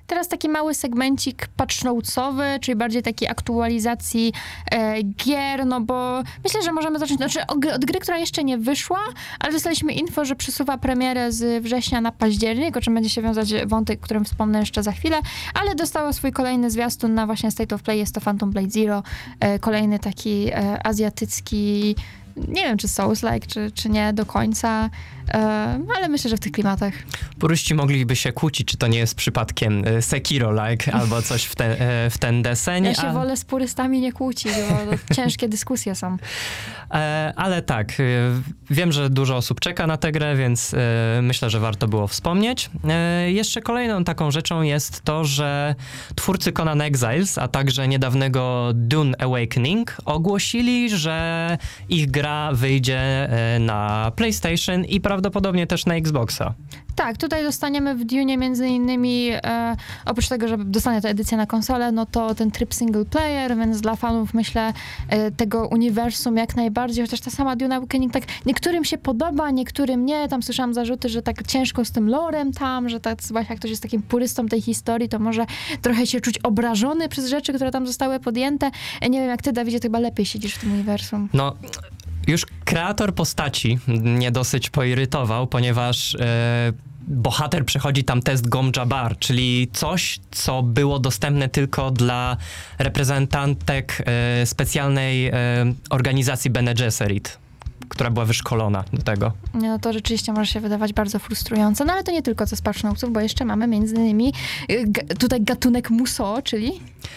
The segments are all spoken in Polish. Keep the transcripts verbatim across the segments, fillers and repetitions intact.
teraz taki mały segmencik patch notesowy, czyli bardziej takiej aktualizacji e, gier, no bo myślę, że możemy zacząć, znaczy od, od gry, która jeszcze nie wyszła, ale dostaliśmy info, że przesuwa premierę z września na październik, o czym będzie się wiązać wątek, o którym wspomnę jeszcze za chwilę, ale dostała swój kolejny zwiastun na właśnie State of Play, jest to Phantom Blade Zero, e, kolejny taki e, azjatycki, nie wiem, czy Souls-like, czy, czy nie do końca, e, ale myślę, że w tych klimatach. Puryści mogliby się kłócić, czy to nie jest przypadkiem Sekiro-like albo coś w, te, w ten deseń. Ja się a... wolę z purystami nie kłócić, bo to ciężkie dyskusje są. E, ale tak, wiem, że dużo osób czeka na tę grę, więc e, myślę, że warto było wspomnieć. E, jeszcze kolejną taką rzeczą jest to, że twórcy Conan Exiles, a także niedawnego Dune Awakening ogłosili, że ich gra wyjdzie na PlayStation i prawdopodobnie też na Xboxa. Tak, tutaj dostaniemy w Dune między innymi, e, oprócz tego, że dostanie ta edycja na konsolę, no to ten tryb single player, więc dla fanów, myślę, e, tego uniwersum jak najbardziej, chociaż ta sama Dune Awakening tak niektórym się podoba, niektórym nie. Tam słyszałam zarzuty, że tak ciężko z tym lorem tam, że tak, właśnie jak ktoś jest takim purystą tej historii, to może trochę się czuć obrażony przez rzeczy, które tam zostały podjęte. E, nie wiem, jak ty, Dawidzie, ty chyba lepiej siedzisz w tym uniwersum. No... Już kreator postaci mnie dosyć poirytował, ponieważ e, bohater przechodzi tam test Gom Jabbar, czyli coś, co było dostępne tylko dla reprezentantek e, specjalnej e, organizacji Bene Gesserit, która była wyszkolona do tego. No to rzeczywiście może się wydawać bardzo frustrujące, no ale to nie tylko co z patch notesów, bo jeszcze mamy między innymi g- tutaj gatunek Musou, czyli...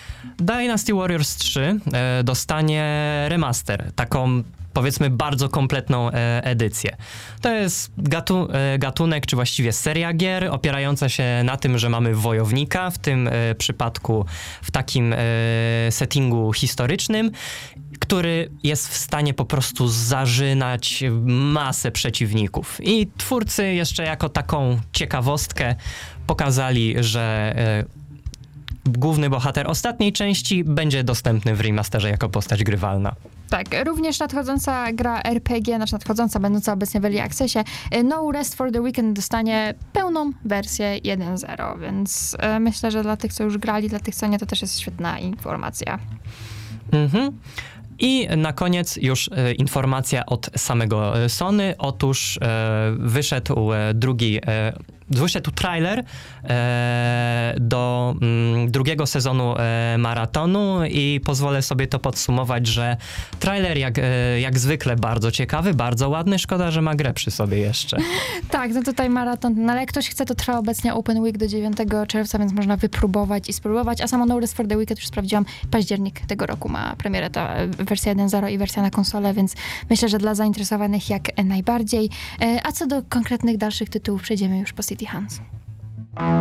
Dynasty Warriors trzy e, dostanie remaster, taką powiedzmy bardzo kompletną e, edycję. To jest gatu, e, gatunek, czy właściwie seria gier opierająca się na tym, że mamy wojownika, w tym e, przypadku w takim e, settingu historycznym, który jest w stanie po prostu zarzynać masę przeciwników. I twórcy jeszcze jako taką ciekawostkę pokazali, że e, główny bohater ostatniej części będzie dostępny w remasterze jako postać grywalna. Tak, również nadchodząca gra R P G, znaczy nadchodząca, będąca obecnie w Early Accessie, No Rest for the Weekend dostanie pełną wersję jeden zero, więc e, myślę, że dla tych, co już grali, dla tych, co nie, to też jest świetna informacja. Mhm. I na koniec już e, informacja od samego e, Sony. Otóż e, wyszedł e, drugi, e, wyszedł trailer e, do m, drugiego sezonu e, maratonu i pozwolę sobie to podsumować, że trailer jak, e, jak zwykle bardzo ciekawy, bardzo ładny. Szkoda, że ma grę przy sobie jeszcze. Tak, no tutaj maraton, no ale jak ktoś chce, to trwa obecnie Open Week do dziewiątego czerwca, więc można wypróbować i spróbować. A samo No Rest for the Weekend już sprawdziłam, październik tego roku ma premierę ta wersja jeden zero i wersja na konsolę, więc myślę, że dla zainteresowanych jak najbardziej. A co do konkretnych dalszych tytułów, przejdziemy już po City Hunts.